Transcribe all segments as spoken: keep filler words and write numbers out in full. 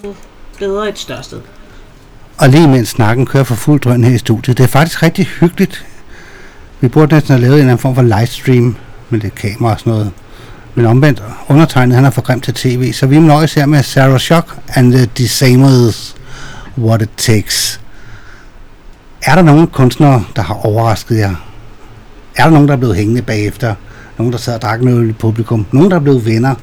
bedre et større sted. Og lige mens snakken kører for fuld drøn her i studiet, det er faktisk rigtig hyggeligt. Vi burde næsten have lavet en eller anden form for livestream med det kamera og sådan noget. Men omvendt, undertegnet, han er for grim til tv, så vi må nøjes her med Sarah Shock and the Dissemers, What It Takes. Er der nogen kunstnere, der har overrasket jer? Er der nogen, der er blevet hængende bagefter? Nogen, der sad og drak noget i publikum? Nogen, der er blevet venner?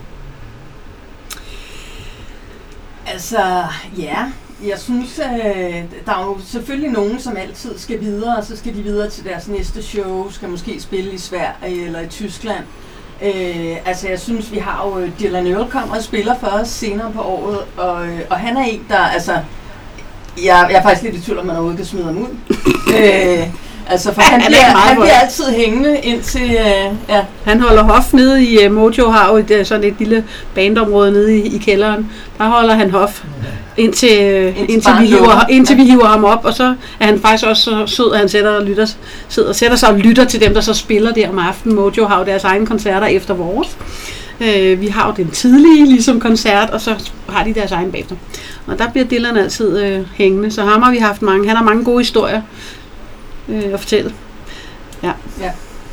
Altså, ja. Jeg synes, øh, der er jo selvfølgelig nogen, som altid skal videre, og så skal de videre til deres næste show, skal måske spille i Sverige eller i Tyskland. Øh, altså, jeg synes, vi har jo Dylan Earl kommer og spiller for os senere på året, og, og han er en, der, altså, jeg, jeg er faktisk lidt i tvivl, om man overhovedet kan smide ham ud. øh, altså, for han, han, bliver, han bliver altid hængende indtil, øh, ja. Han holder hof nede i uh, Mojo, har jo et, sådan et lille bandområde nede i, i kælderen. Der holder han hof. Indtil, indtil, indtil, vi hiver, indtil vi hiver ham op, og så er han faktisk også så sød, at han sætter, og lytter, sidder, sætter sig og lytter til dem, der så spiller der om aftenen. Mojo har jo deres egne koncerter efter vores. Øh, vi har jo den tidlige ligesom koncert, og så har de deres egen bagefter. Og der bliver Dylan altid øh, hængende, så ham har vi haft mange. Han har mange gode historier øh, at fortælle. Ja. Ja.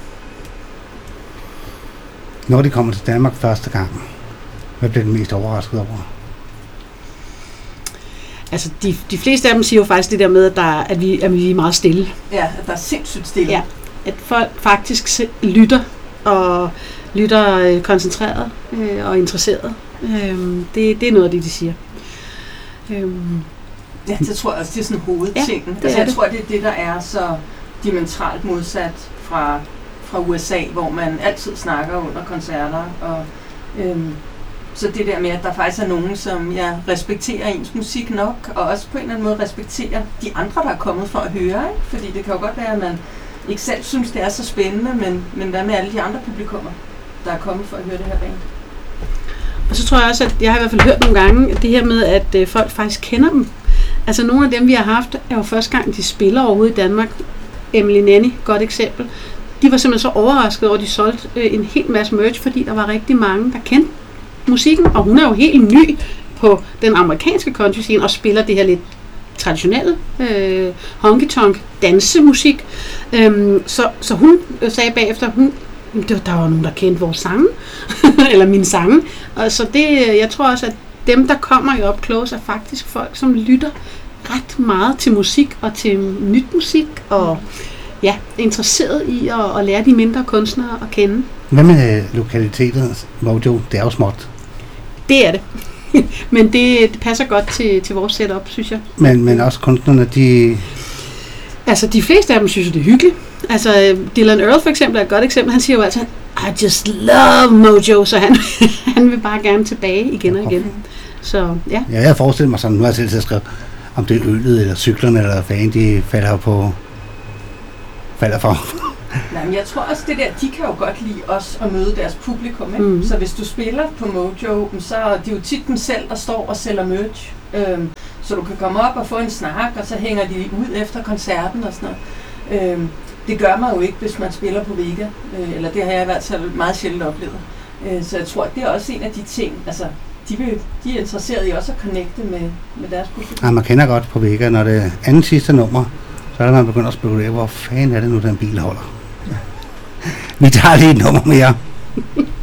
Når de kommer til Danmark første gang, hvad bliver den mest overrasket over? Altså, de, de fleste af dem siger jo faktisk det der med, at, der, at, vi, at vi er meget stille. Ja, at der er sindssygt stille. Ja, at folk faktisk lytter, og lytter øh, koncentreret øh, og interesseret. Øhm, det, det er noget af det, de siger. Øhm. Ja, det tror jeg også, det er sådan hovedtingen. Ja, altså, jeg det. tror, det er det, der er så diametralt modsat fra, fra U S A, hvor man altid snakker under koncerter, og øhm, så det der med, at der faktisk er nogen, som jeg respekterer ens musik nok, og også på en eller anden måde respekterer de andre, der er kommet for at høre, ikke? Fordi det kan jo godt være, at man ikke selv synes, det er så spændende, men, men hvad med alle de andre publikummer, der er kommet for at høre det her band? Og så tror jeg også, at jeg har i hvert fald hørt nogle gange det her med, at øh, folk faktisk kender dem. Altså nogle af dem, vi har haft, er jo første gang, de spiller overhovedet i Danmark. Emily Nanny, godt eksempel. De var simpelthen så overrasket over, at de solgte øh, en hel masse merch, fordi der var rigtig mange, der kendte musikken, og hun er jo helt ny på den amerikanske country scene og spiller det her lidt traditionelle øh, honky-tonk dansemusik. Øhm, så, så hun sagde bagefter, hun, der var nogen, der kendte vores sange, eller mine sange. Og så det, jeg tror også, at dem, der kommer i Up Close, er faktisk folk, som lytter ret meget til musik og til nyt musik, og ja, er interesseret i at, at lære de mindre kunstnere at kende. Hvad med lokalitetet, Mojo? Det er jo småt. Det er det. Men det, det passer godt til, til vores setup, synes jeg. Men, men også kunstnerne, de... Altså, de fleste af dem synes, det er hyggeligt. Altså, Dylan Earl for eksempel er et godt eksempel. Han siger jo altid, I just love Mojo, så han, han vil bare gerne tilbage igen og igen. Så, ja. Ja, jeg forestiller mig sådan, nu har jeg selv til at skrive, om det er øllet, eller cyklerne, eller hvad de falder på... falder for. Nej, men jeg tror også det der, de kan jo godt lide os at møde deres publikum, ikke? Mm. Så hvis du spiller på Mojo, så er det jo tit dem selv, der står og sælger merch. Øhm, så du kan komme op og få en snak, og så hænger de ud efter koncerten og sådan noget. Øhm, det gør man jo ikke, hvis man spiller på Vega, øh, eller det har jeg i hvert fald meget sjældent oplevet. Øh, så jeg tror, det er også en af de ting, altså de, vil, de er interesseret i også at connecte med, med deres publikum. Ja, man kender godt på Vega, når det er anden sidste nummer, så er man begyndt at spekulere, hvor fanden er det nu, den bil holder. Vi tager lige et nummer mere.